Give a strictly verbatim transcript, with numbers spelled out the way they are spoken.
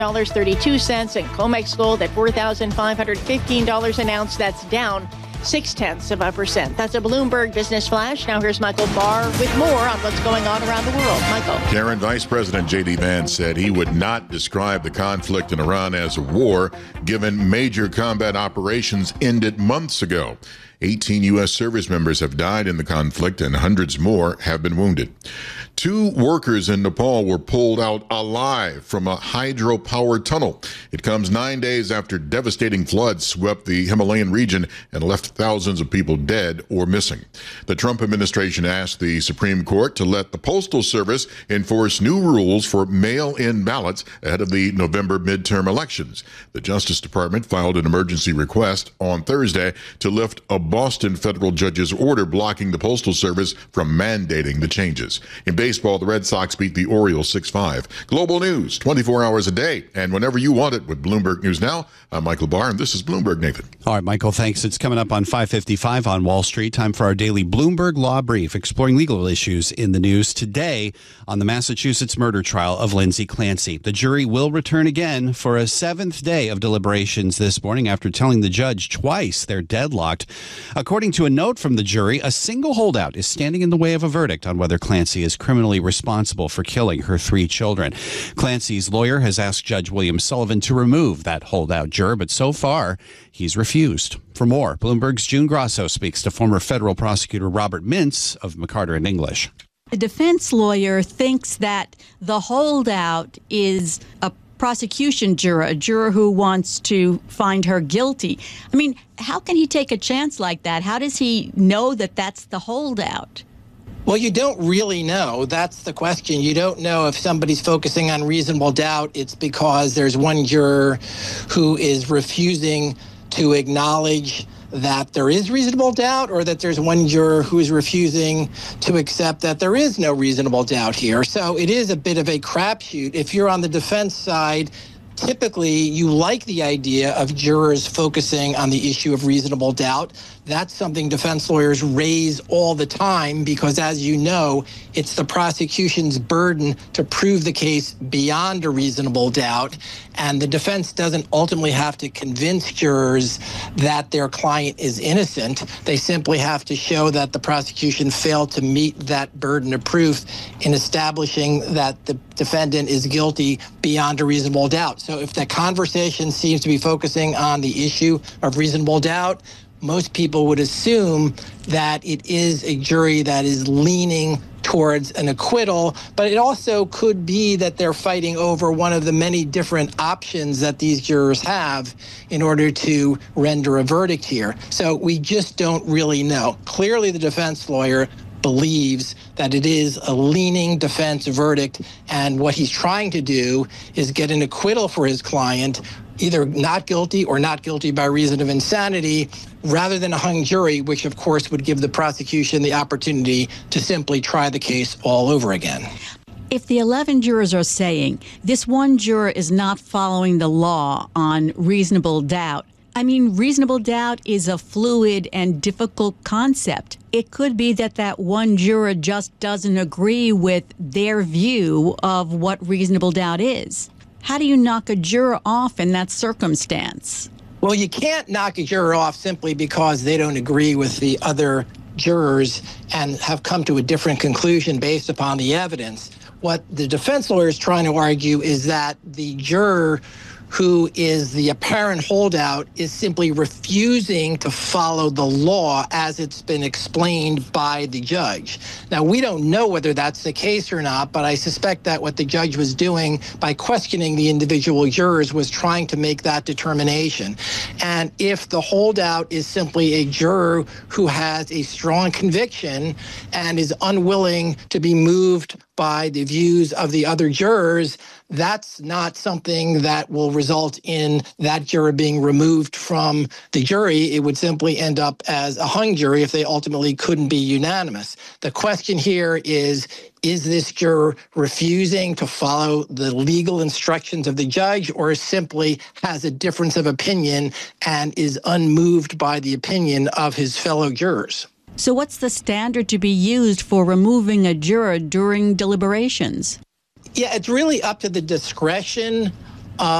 dollars and thirty-two cents, and COMEX gold at four thousand five hundred fifteen dollars an ounce. That's down six-tenths of a percent. That's a Bloomberg Business Flash. Now here's Michael Barr with more on what's going on around the world. Michael. Karen, Vice President J D. Vance said he would not describe the conflict in Iran as a war, given major combat operations ended months ago. eighteen U S service members have died in the conflict and hundreds more have been wounded. Two workers in Nepal were pulled out alive from a hydropower tunnel. It comes nine days after devastating floods swept the Himalayan region and left thousands of people dead or missing. The Trump administration asked the Supreme Court to let the Postal Service enforce new rules for mail-in ballots ahead of the November midterm elections. The Justice Department filed an emergency request on Thursday to lift a Boston federal judge's order blocking the Postal Service from mandating the changes. In baseball, the Red Sox beat the Orioles six five. Global news, twenty-four hours a day, and whenever you want it with Bloomberg News Now. I'm Michael Barr, and this is Bloomberg, Nathan. All right, Michael, thanks. It's coming up on five fifty-five on Wall Street. Time for our daily Bloomberg Law Brief, exploring legal issues in the news today on the Massachusetts murder trial of Lindsay Clancy. The jury will return again for a seventh day of deliberations this morning after telling the judge twice they're deadlocked. According to a note from the jury, a single holdout is standing in the way of a verdict on whether Clancy is criminally responsible for killing her three children. Clancy's lawyer has asked Judge William Sullivan to remove that holdout juror, but so far he's refused. For more, Bloomberg's June Grasso speaks to former federal prosecutor Robert Mintz of McCarter and English. The defense lawyer thinks that the holdout is a prosecution juror, a juror who wants to find her guilty. I mean, how can he take a chance like that? How does he know that that's the holdout? Well, you don't really know. That's the question. You don't know if somebody's focusing on reasonable doubt. It's because there's one juror who is refusing to acknowledge that there is reasonable doubt, or that there's one juror who is refusing to accept that there is no reasonable doubt here. So it is a bit of a crapshoot. If you're on the defense side, typically you like the idea of jurors focusing on the issue of reasonable doubt. That's something defense lawyers raise all the time because, as you know, it's the prosecution's burden to prove the case beyond a reasonable doubt. And the defense doesn't ultimately have to convince jurors that their client is innocent. They simply have to show that the prosecution failed to meet that burden of proof in establishing that the defendant is guilty beyond a reasonable doubt. So if the conversation seems to be focusing on the issue of reasonable doubt, most people would assume that it is a jury that is leaning towards an acquittal, but it also could be that they're fighting over one of the many different options that these jurors have in order to render a verdict here. So we just don't really know. Clearly, the defense lawyer believes that it is a leaning defense verdict, and what he's trying to do is get an acquittal for his client, either not guilty or not guilty by reason of insanity, rather than a hung jury, which of course would give the prosecution the opportunity to simply try the case all over again. If the eleven jurors are saying this one juror is not following the law on reasonable doubt, I mean, reasonable doubt is a fluid and difficult concept. It could be that that one juror just doesn't agree with their view of what reasonable doubt is. How do you knock a juror off in that circumstance? Well, you can't knock a juror off simply because they don't agree with the other jurors and have come to a different conclusion based upon the evidence. What the defense lawyer is trying to argue is that the juror who is the apparent holdout is simply refusing to follow the law as it's been explained by the judge. Now, we don't know whether that's the case or not, but I suspect that what the judge was doing by questioning the individual jurors was trying to make that determination. And if the holdout is simply a juror who has a strong conviction and is unwilling to be moved by the views of the other jurors, that's not something that will result in that juror being removed from the jury. It would simply end up as a hung jury if they ultimately couldn't be unanimous. The question here is, is this juror refusing to follow the legal instructions of the judge, or simply has a difference of opinion and is unmoved by the opinion of his fellow jurors? So what's the standard to be used for removing a juror during deliberations? Yeah, it's really up to the discretion